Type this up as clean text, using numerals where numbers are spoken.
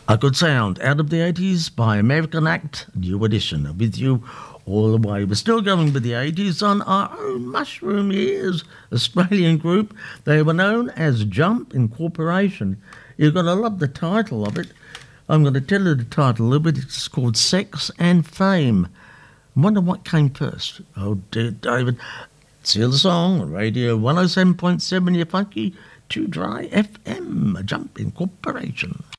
A good sound out of the 80s by American Act, New Edition. With you all the way. We're still going with the 80s on our own Mushroom Ears Australian group. They were known as Jump Incorporation. You're going to love the title of it. I'm going to tell you the title of it. It's called Sex and Fame. I wonder what came first. Oh, dear David. See the song on Radio 107.7, your funky, too dry FM, Jump Incorporation.